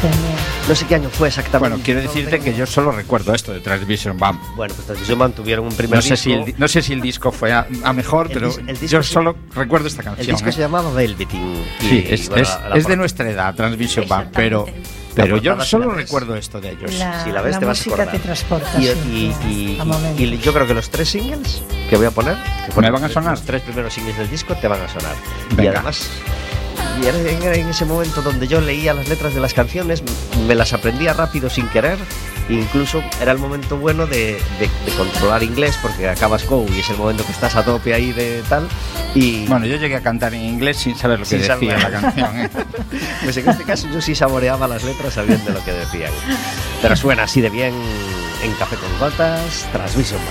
Genial. No sé qué año fue exactamente. Bueno, quiero decirte que yo solo recuerdo esto de Transvision Bam. Bueno, pues Transvision Bam tuvieron un primer disco. No sé si el disco fue a mejor, pero yo solo recuerdo esta canción. El disco se llamaba Velveteen. Sí, es de nuestra edad, Transvision Bam, pero yo solo recuerdo esto de ellos. Si la ves, te vas a música acordar. te transporta y yo creo que los 3 singles que voy a poner, ¿me van a sonar? Los 3 primeros singles del disco te van a sonar. Venga. Y además, y era en ese momento donde yo leía las letras de las canciones, me las aprendía rápido sin querer. Incluso era el momento bueno de controlar inglés, porque acabas Go y es el momento que estás a tope ahí de tal. Y bueno, yo llegué a cantar en inglés sin saber lo que decía la canción. Pues en este caso yo sí saboreaba las letras sabiendo lo que decían. Pero suena así de bien en Café con Gotas, Transvision Bam.